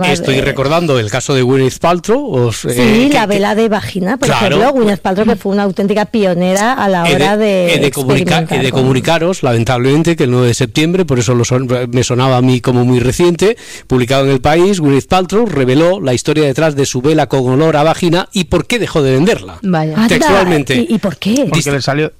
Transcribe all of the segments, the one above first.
Estoy recordando el caso de Gwyneth Paltrow. La vela de vagina, por ejemplo. Gwyneth Paltrow, que fue una auténtica pionera a la hora de comunicaros, lamentablemente, que el 9 de septiembre, por eso me sonaba a mí como muy reciente, publicado en El País, Gwyneth Paltrow reveló la historia detrás de su vela con olor a vagina y por qué dejó de venderla. Vaya. Textualmente. ¿Y por qué? Porque le salió...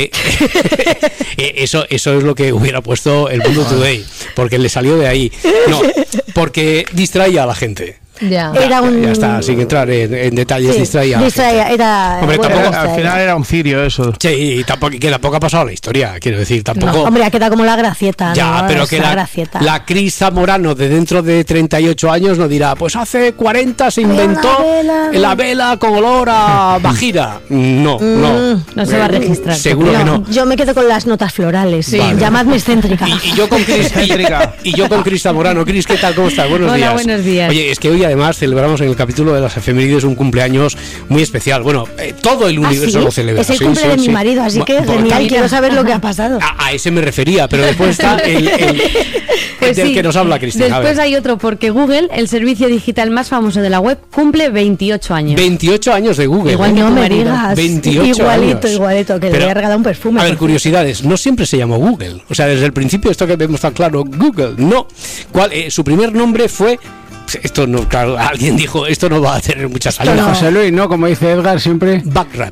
Eso es lo que hubiera puesto el Mundo Today, porque le salió de ahí. No, porque distraía a la gente. Ya está, sin entrar en detalles, distraía. Hombre, al final era un cirio eso. Sí, y tampoco ha pasado la historia, quiero decir, tampoco. No, hombre, ha quedado como la Gracieta. Ya, pero que la Cris Zamorano de dentro de 38 años no dirá, pues hace 40 se inventó la vela con olor a vagina. No se va a registrar. Seguro que no. Yo me quedo con las notas florales. Sí. Vale. Llamadme excéntrica. Y yo con Cris Zamorano. Cris, ¿qué tal? ¿Cómo estás? Buenos días. Buenos días. Oye, es que hoy además celebramos en el capítulo de las efemérides un cumpleaños muy especial. Bueno, todo el universo lo celebra. Es el cumple de mi marido, así que genial, quiero saber lo que ha pasado. A ese me refería, pero después está el del que nos habla Cristina. Después hay otro, porque Google, el servicio digital más famoso de la web, cumple 28 años. 28 años de Google. Igual no me digas. 28 años. Igualito, que le había regalado un perfume. A ver, curiosidades. No siempre se llamó Google. O sea, desde el principio esto que vemos tan claro, Google. No. Su primer nombre fue... Esto no, claro, alguien dijo, esto no va a tener mucha salida. José Luis, ¿no? Como dice Edgar siempre. Backrap.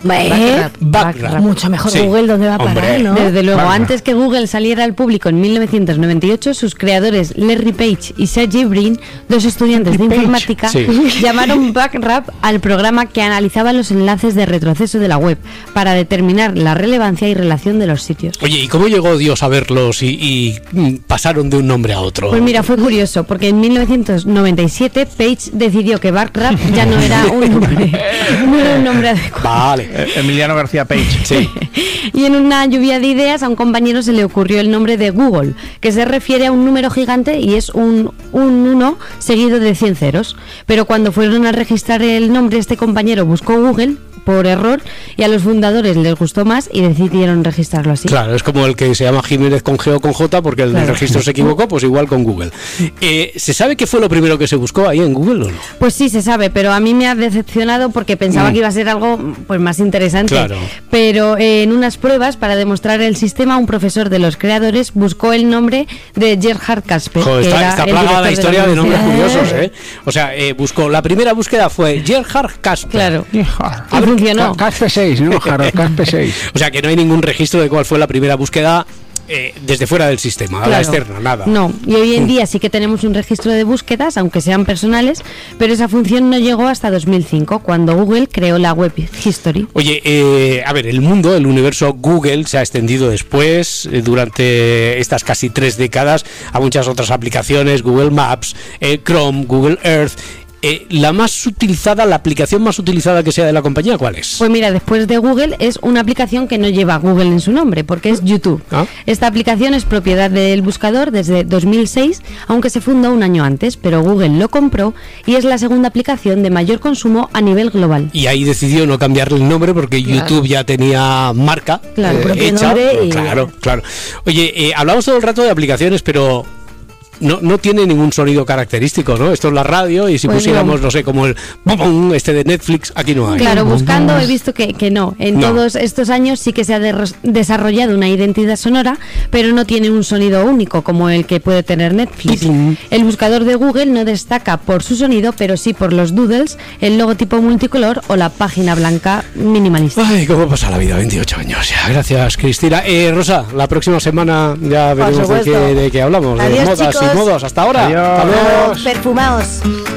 Backrap. Mucho mejor Google, ¿dónde va a parar, no? Desde luego, antes que Google saliera al público en 1998, sus creadores Larry Page y Sergey Brin, dos estudiantes de informática, llamaron Backrap al programa que analizaba los enlaces de retroceso de la web para determinar la relevancia y relación de los sitios. Oye, ¿y cómo llegó Dios a verlos y pasaron de un nombre a otro? Pues mira, fue curioso, porque en 1997 Page decidió que Backrap ya no era un nombre adecuado. Vale. Emiliano García Page. Sí. Y en una lluvia de ideas a un compañero se le ocurrió el nombre de Google, que se refiere a un número gigante y es un 1 seguido de 100 ceros. Pero cuando fueron a registrar el nombre, este compañero buscó Google por error y a los fundadores les gustó más y decidieron registrarlo así. Claro, es como el que se llama Jiménez con G o con J porque el del registro se equivocó, pues igual con Google. ¿Se sabe qué fue lo primero que se buscó ahí en Google o no? Pues sí, se sabe, pero a mí me ha decepcionado porque pensaba que iba a ser algo pues más interesante. Claro. Pero en unas pruebas para demostrar el sistema, un profesor de los creadores buscó el nombre de Gerhard Casper. Joder, está plagada la historia de nombres curiosos, ¿eh? O sea, la primera búsqueda fue Gerhard Casper. Claro. Funcionó. Caspe 6, ¿no? Caspe 6. O sea, que no hay ningún registro de cuál fue la primera búsqueda desde fuera del sistema, a la externa, nada. No, y hoy en día sí que tenemos un registro de búsquedas, aunque sean personales, pero esa función no llegó hasta 2005, cuando Google creó la Web History. Oye, a ver, el universo Google se ha extendido después, durante estas casi 3 décadas, a muchas otras aplicaciones, Google Maps, Chrome, Google Earth. La aplicación más utilizada que sea de la compañía, ¿cuál es? Pues mira, después de Google es una aplicación que no lleva Google en su nombre, porque es YouTube. Esta aplicación es propiedad del buscador desde 2006, aunque se fundó un año antes, pero Google lo compró y es la segunda aplicación de mayor consumo a nivel global. Y ahí decidió no cambiarle el nombre porque YouTube ya tenía marca hecha. Claro. Oye, hablamos todo el rato de aplicaciones, pero... No tiene ningún sonido característico, ¿no? Esto es la radio y si pusiéramos, no sé, como el de Netflix, aquí no hay. Claro, buscando he visto que no. Todos estos años sí que se ha desarrollado una identidad sonora, pero no tiene un sonido único como el que puede tener Netflix. El buscador de Google no destaca por su sonido, pero sí por los doodles, el logotipo multicolor o la página blanca minimalista. Ay, cómo pasa la vida, 28 años ya. Gracias, Cristina. Rosa, la próxima semana ya veremos de qué hablamos. Adiós, de modas chicos. y modos. Hasta ahora. Adiós. Perfumaos.